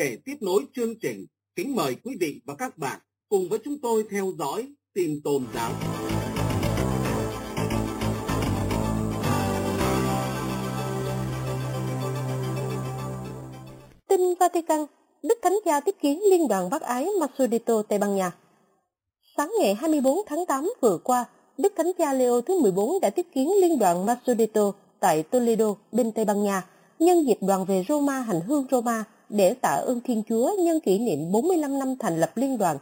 để tiếp nối chương trình, kính mời quý vị và các bạn cùng với chúng tôi theo dõi tin tôn giáo. Tin Vatican, Đức Thánh Cha tiếp kiến Liên đoàn Bác Ái Massodetto, Tây Ban Nha. Sáng ngày 24 tháng 8 vừa qua, Đức Thánh Cha Leo thứ 14 đã tiếp kiến Liên đoàn Massodetto tại Toledo, bên Tây Ban Nha, nhân dịp đoàn về Roma hành hương Roma để tạ ơn Thiên Chúa nhân kỷ niệm 45 năm thành lập liên đoàn.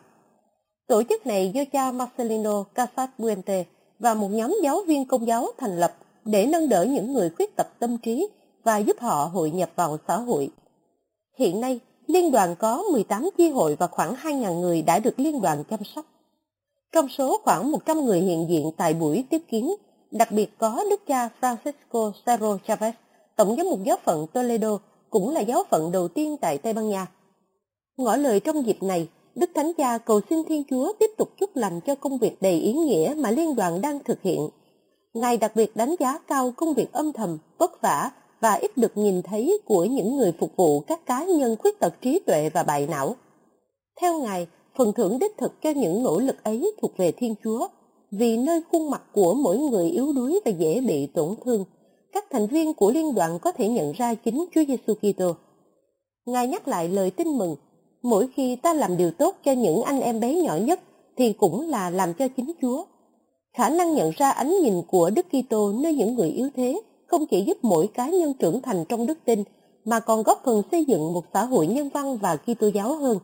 Tổ chức này do cha Marcelino Casas Puente và một nhóm giáo viên Công giáo thành lập để nâng đỡ những người khuyết tật tâm trí và giúp họ hội nhập vào xã hội. Hiện nay, liên đoàn có 18 chi hội và khoảng 2.000 người đã được liên đoàn chăm sóc. Trong số khoảng 100 người hiện diện tại buổi tiếp kiến, đặc biệt có Đức cha Francisco Cerro Chavez, Tổng giám mục giáo phận Toledo, cũng là giáo phận đầu tiên tại Tây Ban Nha. Ngỏ lời trong dịp này, Đức Thánh Cha cầu xin Thiên Chúa tiếp tục chúc lành cho công việc đầy ý nghĩa mà liên đoàn đang thực hiện. Ngài đặc biệt đánh giá cao công việc âm thầm, vất vả và ít được nhìn thấy của những người phục vụ các cá nhân khuyết tật trí tuệ và bại não. Theo Ngài, phần thưởng đích thực cho những nỗ lực ấy thuộc về Thiên Chúa, vì nơi khuôn mặt của mỗi người yếu đuối và dễ bị tổn thương, các thành viên của liên đoàn có thể nhận ra chính Chúa Giêsu Kitô. Ngài nhắc lại lời tin mừng, mỗi khi ta làm điều tốt cho những anh em bé nhỏ nhất thì cũng là làm cho chính Chúa. Khả năng nhận ra ánh nhìn của Đức Kitô nơi những người yếu thế không chỉ giúp mỗi cá nhân trưởng thành trong đức tin, mà còn góp phần xây dựng một xã hội nhân văn và Kitô giáo hơn.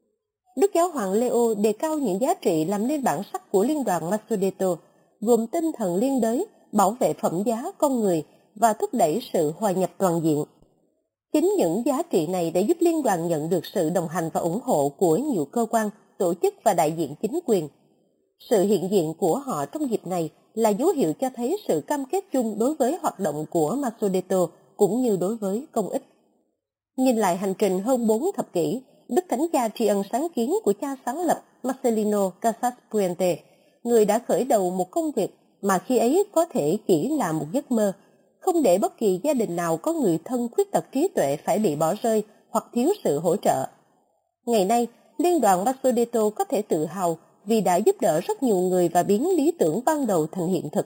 Đức Giáo hoàng Leo đề cao những giá trị làm nên bản sắc của Liên đoàn Massodetto, gồm tinh thần liên đới, bảo vệ phẩm giá con người và thúc đẩy sự hòa nhập toàn diện. Chính những giá trị này đã giúp liên đoàn nhận được sự đồng hành và ủng hộ của nhiều cơ quan, tổ chức và đại diện chính quyền. Sự hiện diện của họ trong dịp này là dấu hiệu cho thấy sự cam kết chung đối với hoạt động của Massodetto cũng như đối với công ích. Nhìn lại hành trình hơn 4 thập kỷ, Đức Thánh Cha tri ân sáng kiến của cha sáng lập Marcelino Casas Puente, người đã khởi đầu một công việc mà khi ấy có thể chỉ là một giấc mơ, không để bất kỳ gia đình nào có người thân khuyết tật trí tuệ phải bị bỏ rơi hoặc thiếu sự hỗ trợ. Ngày nay, Liên đoàn Massodetto có thể tự hào vì đã giúp đỡ rất nhiều người và biến lý tưởng ban đầu thành hiện thực.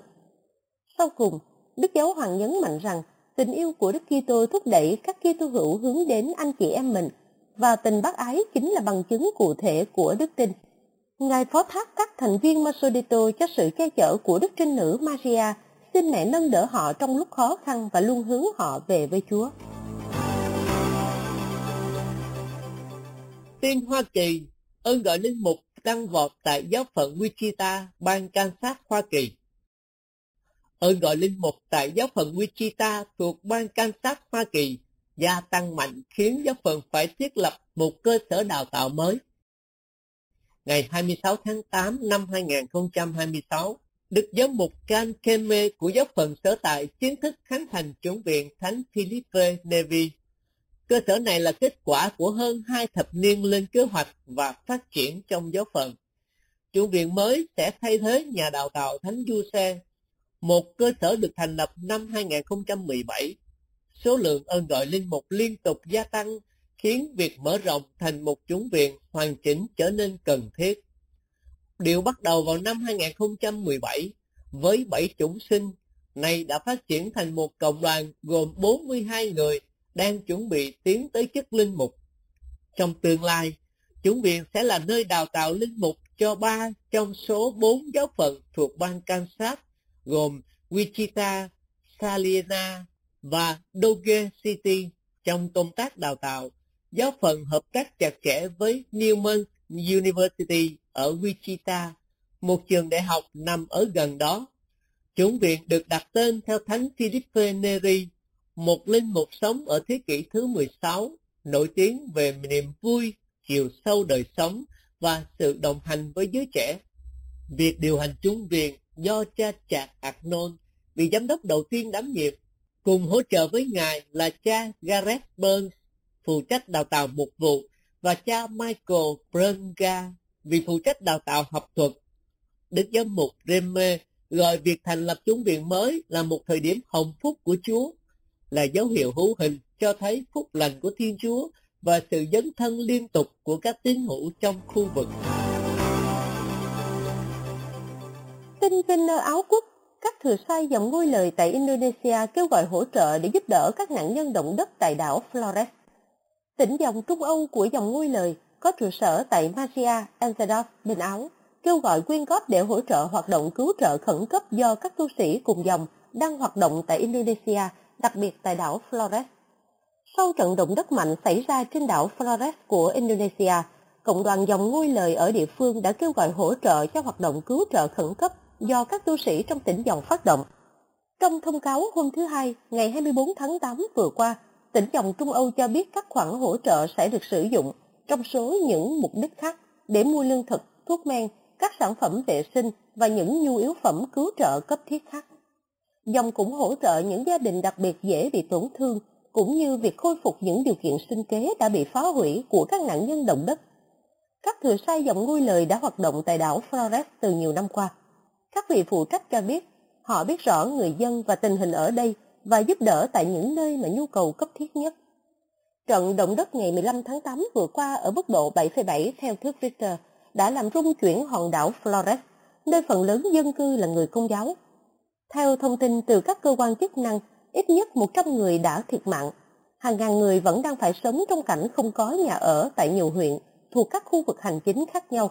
Sau cùng, Đức Giáo hoàng nhấn mạnh rằng tình yêu của Đức Kitô thúc đẩy các Kitô hữu hướng đến anh chị em mình, và tình bác ái chính là bằng chứng cụ thể của đức tin. Ngài phó thác các thành viên Massodetto cho sự che chở của Đức Trinh Nữ Maria, xin mẹ nâng đỡ họ trong lúc khó khăn và luôn hướng họ về với Chúa. Tin Hoa Kỳ, ơn gọi linh mục tăng vọt tại giáo phận Wichita, bang Kansas, Hoa Kỳ. Ơn gọi linh mục tại giáo phận Wichita thuộc bang Kansas, Hoa Kỳ gia tăng mạnh khiến giáo phận phải thiết lập một cơ sở đào tạo mới. Ngày 26 tháng 8 năm 2026, Đức Giám mục Can Keme của giáo phận sở tại chính thức khánh thành chủng viện Thánh Philippe Neri. Cơ sở này là kết quả của hơn 2 thập niên lên kế hoạch và phát triển trong giáo phận. Chủng viện mới sẽ thay thế nhà đào tạo Thánh Giuse, một cơ sở được thành lập năm 2017. Số lượng ơn gọi linh mục liên tục gia tăng, khiến việc mở rộng thành một chủng viện hoàn chỉnh trở nên cần thiết. Điều bắt đầu vào năm 2017 với 7 chủng sinh, nay đã phát triển thành một cộng đoàn gồm 42 người đang chuẩn bị tiến tới chức linh mục. Trong tương lai, chủng viện sẽ là nơi đào tạo linh mục cho 3 trong số 4 giáo phận thuộc bang Kansas, gồm Wichita, Salina và Dodge City. Trong công tác đào tạo, giáo phận hợp tác chặt chẽ với Newman University ở Wichita, một trường đại học nằm ở gần đó. Chủng viện được đặt tên theo Thánh Philippe Neri, một linh mục sống ở thế kỷ thứ 16, nổi tiếng về niềm vui, chiều sâu đời sống và sự đồng hành với giới trẻ. Việc điều hành chủng viện do cha Chad Arnold, vị giám đốc đầu tiên đảm nhiệm, cùng hỗ trợ với ngài là cha Gareth Burns, phụ trách đào tạo mục vụ, và cha Michael Brunga, vị phụ trách đào tạo học thuật. Đức Giám mục Reme gọi việc thành lập chủng viện mới là một thời điểm hồng phúc của Chúa, là dấu hiệu hữu hình cho thấy phúc lành của Thiên Chúa và sự dấn thân liên tục của các tín hữu trong khu vực. Tin trên nơi Áo Quốc, các thừa sai dòng ngôi lời tại Indonesia kêu gọi hỗ trợ để giúp đỡ các nạn nhân động đất tại đảo Flores. Tỉnh dòng Trung Âu của dòng ngôi lời có trụ sở tại Malaysia, Anzac, bên Áo, kêu gọi quyên góp để hỗ trợ hoạt động cứu trợ khẩn cấp do các tu sĩ cùng dòng đang hoạt động tại Indonesia, đặc biệt tại đảo Flores. Sau trận động đất mạnh xảy ra trên đảo Flores của Indonesia, cộng đoàn dòng ngôi lời ở địa phương đã kêu gọi hỗ trợ cho hoạt động cứu trợ khẩn cấp do các tu sĩ trong tỉnh dòng phát động. Trong thông cáo hôm thứ Hai, ngày 24 tháng 8 vừa qua, tỉnh dòng Trung Âu cho biết các khoản hỗ trợ sẽ được sử dụng trong số những mục đích khác để mua lương thực, thuốc men, các sản phẩm vệ sinh và những nhu yếu phẩm cứu trợ cấp thiết khác. Dòng cũng hỗ trợ những gia đình đặc biệt dễ bị tổn thương, cũng như việc khôi phục những điều kiện sinh kế đã bị phá hủy của các nạn nhân động đất. Các thừa sai dòng ngôi lời đã hoạt động tại đảo Flores từ nhiều năm qua. Các vị phụ trách cho biết, họ biết rõ người dân và tình hình ở đây và giúp đỡ tại những nơi mà nhu cầu cấp thiết nhất. Trận động đất ngày 15 tháng 8 vừa qua ở mức độ 7,7 theo thước Richter đã làm rung chuyển hòn đảo Flores, nơi phần lớn dân cư là người Công giáo. Theo thông tin từ các cơ quan chức năng, ít nhất 100 người đã thiệt mạng. Hàng ngàn người vẫn đang phải sống trong cảnh không có nhà ở tại nhiều huyện thuộc các khu vực hành chính khác nhau.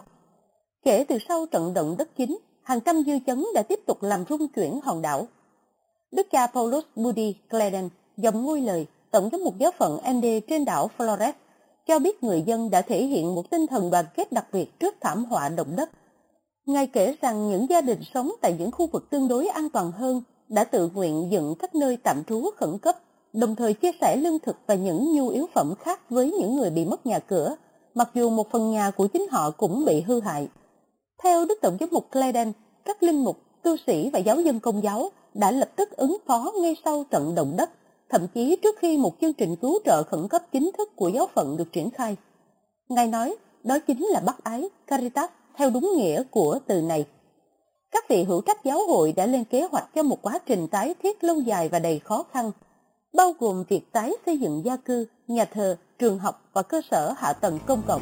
Kể từ sau trận động đất chính, hàng trăm dư chấn đã tiếp tục làm rung chuyển hòn đảo. Đức cha Paulus Budi Kleden, dòng ngôi lời, tổng giám mục giáo phận Ende trên đảo Flores, cho biết người dân đã thể hiện một tinh thần đoàn kết đặc biệt trước thảm họa động đất. Ngài kể rằng những gia đình sống tại những khu vực tương đối an toàn hơn đã tự nguyện dựng các nơi tạm trú khẩn cấp, đồng thời chia sẻ lương thực và những nhu yếu phẩm khác với những người bị mất nhà cửa, mặc dù một phần nhà của chính họ cũng bị hư hại. Theo Đức Tổng giám mục Kleden, các linh mục, tu sĩ và giáo dân Công giáo đã lập tức ứng phó ngay sau trận động đất, thậm chí trước khi một chương trình cứu trợ khẩn cấp chính thức của giáo phận được triển khai. Ngài nói, đó chính là bác ái, Caritas, theo đúng nghĩa của từ này. Các vị hữu trách giáo hội đã lên kế hoạch cho một quá trình tái thiết lâu dài và đầy khó khăn, bao gồm việc tái xây dựng gia cư, nhà thờ, trường học và cơ sở hạ tầng công cộng.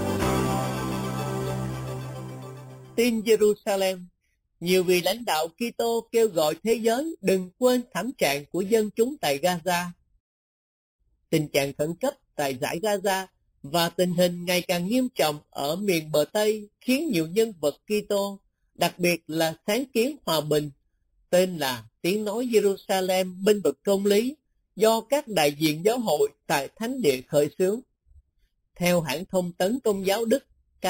Tin Jerusalem, nhiều vị lãnh đạo Kitô kêu gọi thế giới đừng quên thảm trạng của dân chúng tại Gaza. Tình trạng khẩn cấp tại dải Gaza và tình hình ngày càng nghiêm trọng ở miền bờ Tây khiến nhiều nhân vật Kitô, đặc biệt là sáng kiến hòa bình, tên là Tiếng nói Jerusalem bênh vực công lý, do các đại diện giáo hội tại Thánh địa khởi xướng. Theo hãng thông tấn Công giáo Đức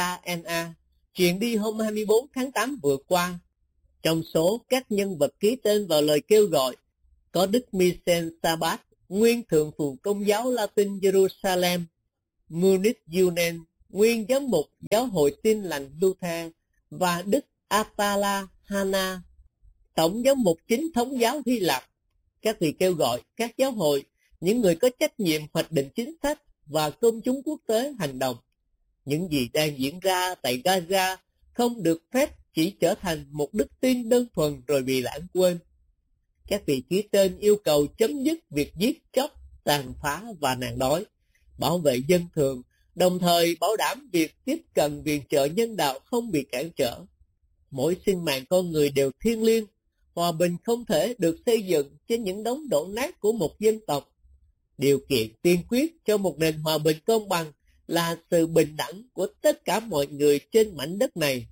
KNA, truyền đi hôm 24 tháng 8 vừa qua, trong số các nhân vật ký tên vào lời kêu gọi, có Đức Michel Sabat, nguyên thượng phụ Công giáo Latin Jerusalem, Munich Yunen, nguyên giám mục Giáo hội Tin lành Luther, và Đức Atala Hana, tổng giám mục chính thống giáo Hy Lạp. Các vị kêu gọi các giáo hội, những người có trách nhiệm hoạch định chính sách và công chúng quốc tế hành động. Những gì đang diễn ra tại Gaza không được phép chỉ trở thành một đức tin đơn thuần rồi bị lãng quên. Các vị ký tên yêu cầu chấm dứt việc giết chóc, tàn phá và nạn đói, bảo vệ dân thường, đồng thời bảo đảm việc tiếp cận viện trợ nhân đạo không bị cản trở. Mỗi sinh mạng con người đều thiêng liêng, hòa bình không thể được xây dựng trên những đống đổ nát của một dân tộc. Điều kiện tiên quyết cho một nền hòa bình công bằng là sự bình đẳng của tất cả mọi người trên mảnh đất này.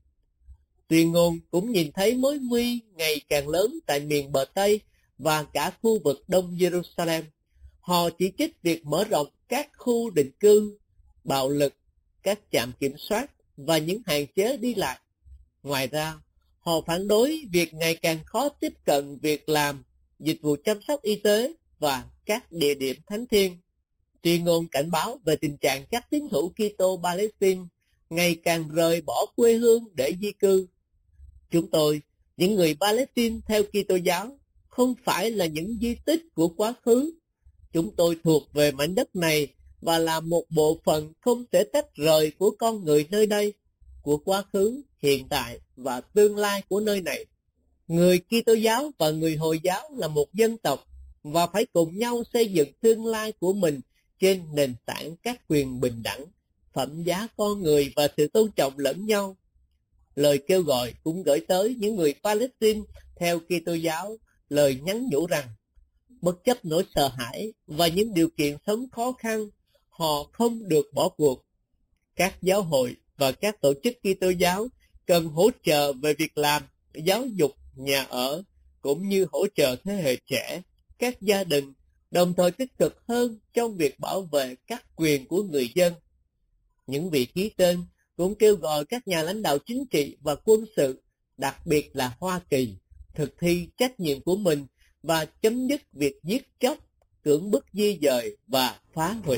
Tuyên ngôn cũng nhìn thấy mối nguy ngày càng lớn tại miền bờ Tây và cả khu vực Đông Jerusalem. Họ chỉ trích việc mở rộng các khu định cư, bạo lực, các trạm kiểm soát và những hạn chế đi lại. Ngoài ra, họ phản đối việc ngày càng khó tiếp cận việc làm, dịch vụ chăm sóc y tế và các địa điểm thánh thiêng. Tuyên ngôn cảnh báo về tình trạng các tín hữu Kitô Palestine ngày càng rời bỏ quê hương để di cư. Chúng tôi, những người Palestine theo Kitô giáo, không phải là những di tích của quá khứ. Chúng tôi thuộc về mảnh đất này và là một bộ phận không thể tách rời của con người nơi đây, của quá khứ, hiện tại và tương lai của nơi này. Người Kitô giáo và người Hồi giáo là một dân tộc và phải cùng nhau xây dựng tương lai của mình trên nền tảng các quyền bình đẳng, phẩm giá con người và sự tôn trọng lẫn nhau. Lời kêu gọi cũng gửi tới những người Palestine theo Kitô giáo lời nhắn nhủ rằng, bất chấp nỗi sợ hãi và những điều kiện sống khó khăn, họ không được bỏ cuộc. Các giáo hội và các tổ chức Kitô giáo cần hỗ trợ về việc làm, giáo dục, nhà ở, cũng như hỗ trợ thế hệ trẻ, các gia đình, đồng thời tích cực hơn trong việc bảo vệ các quyền của người dân. Những vị ký tên cũng kêu gọi các nhà lãnh đạo chính trị và quân sự, đặc biệt là Hoa Kỳ, thực thi trách nhiệm của mình và chấm dứt việc giết chóc, cưỡng bức di dời và phá hủy.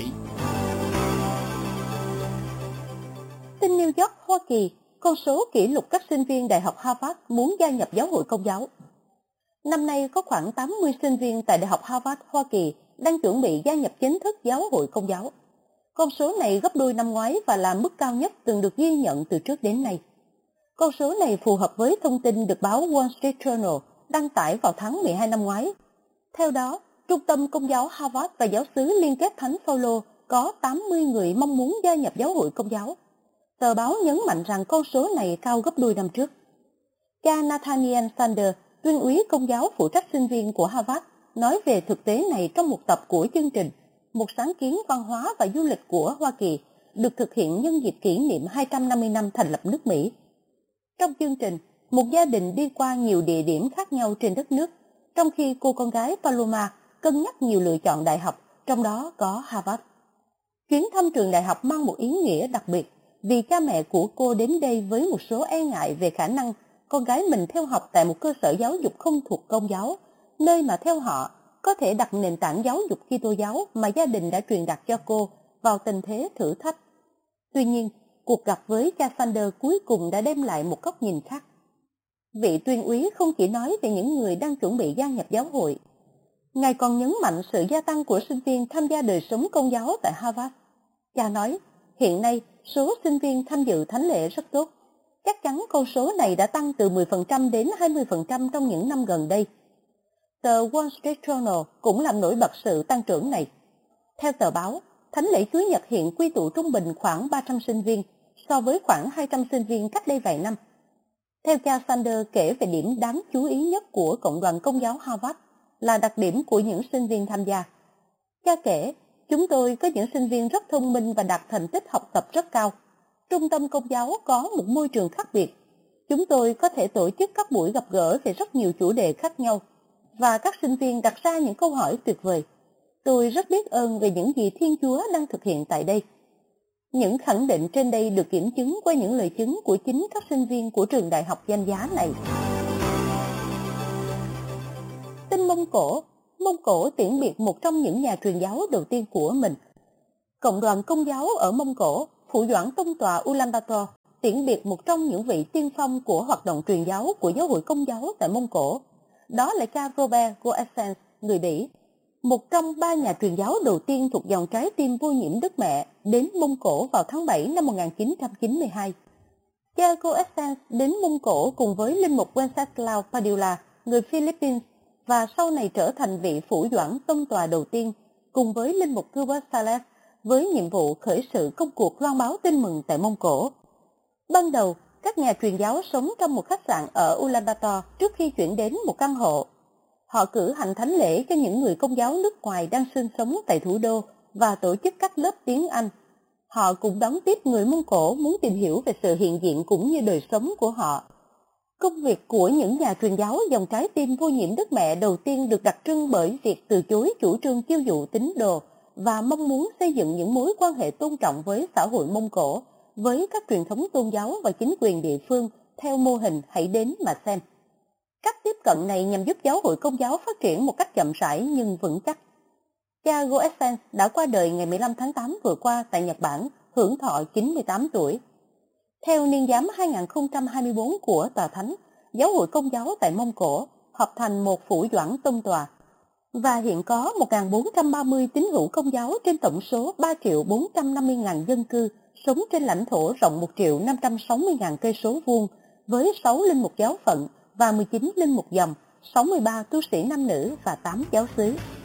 Tin New York, Hoa Kỳ, con số kỷ lục các sinh viên Đại học Harvard muốn gia nhập giáo hội Công giáo. Năm nay có khoảng 80 sinh viên tại Đại học Harvard, Hoa Kỳ đang chuẩn bị gia nhập chính thức giáo hội Công giáo. Con số này gấp đôi năm ngoái và là mức cao nhất từng được ghi nhận từ trước đến nay. Con số này phù hợp với thông tin được báo Wall Street Journal đăng tải vào tháng 12 năm ngoái. Theo đó, Trung tâm Công giáo Harvard và giáo xứ Liên kết Thánh Phaolô có 80 người mong muốn gia nhập giáo hội Công giáo. Tờ báo nhấn mạnh rằng con số này cao gấp đôi năm trước. Cha Nathaniel Sanders, tuyên úy Công giáo phụ trách sinh viên của Harvard, nói về thực tế này trong một tập của chương trình Một sáng kiến văn hóa và du lịch của Hoa Kỳ, được thực hiện nhân dịp kỷ niệm 250 năm thành lập nước Mỹ. Trong chương trình, một gia đình đi qua nhiều địa điểm khác nhau trên đất nước, trong khi cô con gái Paloma cân nhắc nhiều lựa chọn đại học, trong đó có Harvard. Chuyến thăm trường đại học mang một ý nghĩa đặc biệt, vì cha mẹ của cô đến đây với một số e ngại về khả năng con gái mình theo học tại một cơ sở giáo dục không thuộc Công giáo, nơi mà theo họ có thể đặt nền tảng giáo dục Kitô giáo mà gia đình đã truyền đạt cho cô vào tình thế thử thách. Tuy nhiên, cuộc gặp với cha Sanders cuối cùng đã đem lại một góc nhìn khác. Vị tuyên úy không chỉ nói về những người đang chuẩn bị gia nhập giáo hội, Ngài còn nhấn mạnh sự gia tăng của sinh viên tham gia đời sống Công giáo tại Harvard. Cha nói, hiện nay số sinh viên tham dự thánh lễ rất tốt. Chắc chắn con số này đã tăng từ 10% đến 20% trong những năm gần đây. Tờ Wall Street Journal cũng làm nổi bật sự tăng trưởng này. Theo tờ báo, thánh lễ Chúa Nhật hiện quy tụ trung bình khoảng 300 sinh viên, so với khoảng 200 sinh viên cách đây vài năm. Theo cha Sanders kể về điểm đáng chú ý nhất của Cộng đoàn Công giáo Harvard là đặc điểm của những sinh viên tham gia. Cha kể, chúng tôi có những sinh viên rất thông minh và đạt thành tích học tập rất cao. Trung tâm Công giáo có một môi trường khác biệt. Chúng tôi có thể tổ chức các buổi gặp gỡ về rất nhiều chủ đề khác nhau, và các sinh viên đặt ra những câu hỏi tuyệt vời. Tôi rất biết ơn về những gì Thiên Chúa đang thực hiện tại đây. Những khẳng định trên đây được kiểm chứng qua những lời chứng của chính các sinh viên của trường đại học danh giá này. Tin Mông Cổ tiễn biệt một trong những nhà truyền giáo đầu tiên của mình. Cộng đoàn Công giáo ở Mông Cổ, Phủ Doãn Tông tòa Ulaanbaatar, tiễn biệt một trong những vị tiên phong của hoạt động truyền giáo của giáo hội Công giáo tại Mông Cổ. Đó là cha Robert Goergens, người Bỉ, một trong 3 nhà truyền giáo đầu tiên thuộc dòng trái tim vô nhiễm Đức Mẹ đến Mông Cổ vào tháng 7 năm 1992. Cha Goergens đến Mông Cổ cùng với linh mục Wenceslao Padilla, người Philippines, và sau này trở thành vị Phủ Doãn Tông tòa đầu tiên, cùng với linh mục Gilbert Sales, với nhiệm vụ khởi sự công cuộc loan báo tin mừng tại Mông Cổ. Ban đầu, các nhà truyền giáo sống trong một khách sạn ở Ulaanbaatar trước khi chuyển đến một căn hộ. Họ cử hành thánh lễ cho những người Công giáo nước ngoài đang sinh sống tại thủ đô và tổ chức các lớp tiếng Anh. Họ cũng đón tiếp người Mông Cổ muốn tìm hiểu về sự hiện diện cũng như đời sống của họ. Công việc của những nhà truyền giáo dòng trái tim vô nhiễm Đức Mẹ đầu tiên được đặc trưng bởi việc từ chối chủ trương chiêu dụ tín đồ và mong muốn xây dựng những mối quan hệ tôn trọng với xã hội Mông Cổ, với các truyền thống tôn giáo và chính quyền địa phương theo mô hình hãy đến mà xem. Cách tiếp cận này nhằm giúp giáo hội Công giáo phát triển một cách chậm rãi nhưng vững chắc. Cha Goergens đã qua đời ngày 15 tháng 8 vừa qua tại Nhật Bản, hưởng thọ 98 tuổi. Theo niên giám 2024 của Tòa Thánh, giáo hội Công giáo tại Mông Cổ hợp thành một Phủ Doãn Tông tòa, và hiện có 1.430 tín hữu Công giáo trên tổng số 3.450.000 dân cư sống trên lãnh thổ rộng 1.560.000 cây số vuông, với 6 linh mục giáo phận và 19 linh mục dòng, 63 tu sĩ nam nữ và 8 giáo xứ.